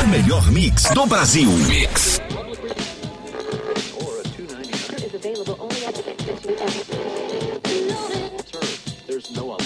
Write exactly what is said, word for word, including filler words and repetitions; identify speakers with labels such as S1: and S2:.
S1: O melhor mix do Brasil. Mix.
S2: is available only at